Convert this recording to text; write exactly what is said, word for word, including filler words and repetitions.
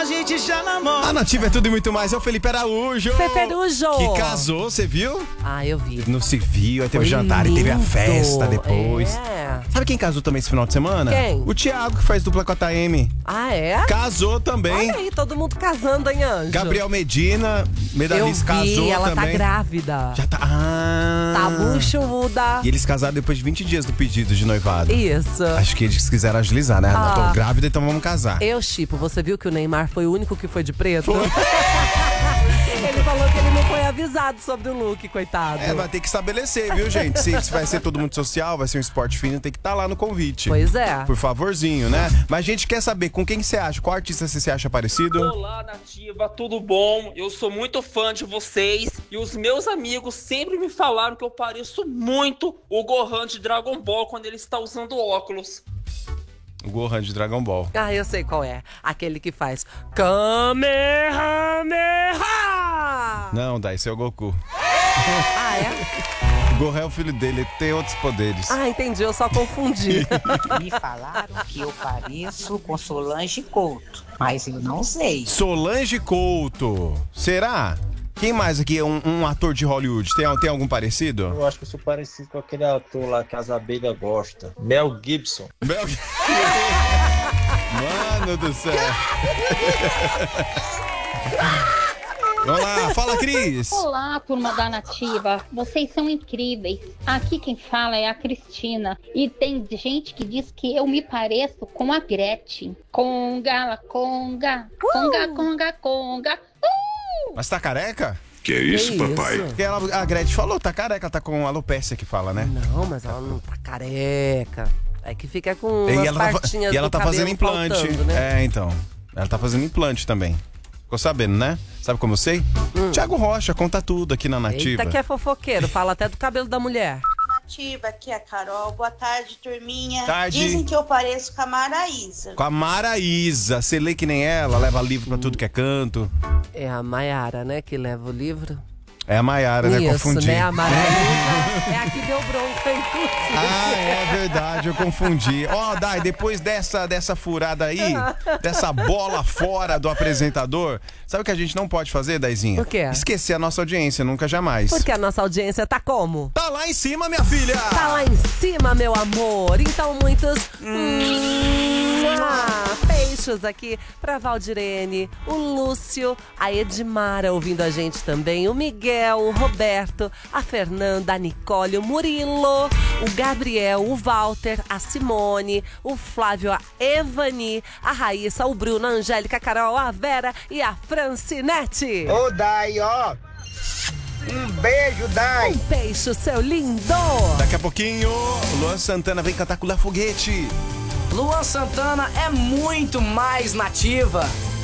a gente já namora. A Nativa é tudo e muito mais. É o Felipe Araújo. Felipe Araújo. Que casou, você viu? Ah, eu vi. No civil, aí teve Foi jantar lindo. e teve a festa depois. É. Sabe quem casou também esse final de semana? Quem? O Thiago, que faz dupla com a Taeme. Ah, é? Casou também. Olha aí, todo mundo casando, hein, Anjo? Gabriel Medina, Eu medalhista, vi, casou ela também. tá grávida. Já tá. Ah. Tá buchuda. E eles casaram depois de vinte dias do pedido de noivado. Isso. Acho que eles quiseram agilizar, né? Ah. Tô grávida, então vamos casar. Eu, Chipo, você viu que o Neymar foi o único que foi de preto? Ele falou que ele não foi avisado sobre o look, coitado. É, vai ter que estabelecer, viu, gente? Se se vai ser todo mundo social, vai ser um esporte fino, tem que estar lá no convite. Pois é. Por favorzinho, né? Mas a gente quer saber com quem você acha, qual artista você se acha parecido? Olá, Nativa, tudo bom? Eu sou muito fã de vocês e os meus amigos sempre me falaram que eu pareço muito o Gohan de Dragon Ball quando ele está usando óculos. O Gohan de Dragon Ball. Ah, eu sei qual é. Aquele que faz Kamehameha! Não, daí esse é o Goku. Ah, é? O Gohan é o filho dele, ele tem outros poderes. Ah, entendi, eu só confundi. Me falaram que eu pareço com Solange Couto, mas eu não sei. Solange Couto. Será? Quem mais aqui é um, um ator de Hollywood? Tem, tem algum parecido? Eu acho que eu sou parecido com aquele ator lá que as abelhas gostam. Mel Gibson. Mel... Mano do céu. Vamos lá, fala, Cris. Olá, turma da Nativa. Vocês são incríveis. Aqui quem fala é a Cristina. E tem gente que diz que eu me pareço com a Gretchen. Conga, la conga, conga, conga, conga. Uh! Mas tá careca? Que isso, Que papai? isso? Porque ela, a Gretchen falou, tá careca, ela tá com alopecia que fala, né? Não, mas ela não tá careca. É que fica com E umas ela tá, fa- partinhas e ela do tá cabelo fazendo implante. faltando, né? É, então. Ela tá fazendo implante também. Ficou sabendo, né? Sabe como eu sei? Thiago Rocha conta tudo aqui na Nativa. Eita, que é fofoqueiro. Fala até do cabelo da mulher. Nativa, aqui é a Carol. Boa tarde, turminha. Tarde. Dizem que eu pareço com a Maraísa. Com a Maraísa. Você lê que nem ela, leva livro pra tudo que é canto. É a Maiara, né, que leva o livro. É a Maiara, né? Isso, Confundi. né? A Maraísa é a que deu bronca, inclusive. Ah, é verdade, eu confundi. Ó, oh, Dai, depois dessa, dessa furada aí, dessa bola fora do apresentador, sabe o que a gente não pode fazer, Daizinha? O quê? Esquecer a nossa audiência, nunca jamais. Porque a nossa audiência tá como? Tá lá em cima, minha filha! Tá lá em cima, meu amor. Então, muitos hum, ah, beijos aqui pra Valdirene, o Lúcio, a Edmara ouvindo a gente também, o Miguel, o Roberto, a Fernanda, a Nicole, o Murilo, o Gabriel, o Walter, a Simone, o Flávio, a Evani, a Raíssa, o Bruno, a Angélica, a Carol, a Vera e a Francinete. Ô, Dai, ó. Um beijo, Dai. Um beijo, seu lindo. Daqui a pouquinho, Luan Santana vem cantar com o Léo Foguete. Luan Santana é muito mais nativa.